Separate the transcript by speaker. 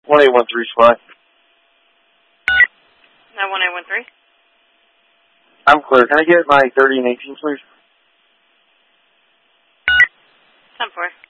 Speaker 1: 1813 Squad.
Speaker 2: 1813.
Speaker 1: I'm clear. Can I get my 30 and 18, please?
Speaker 2: 10-4.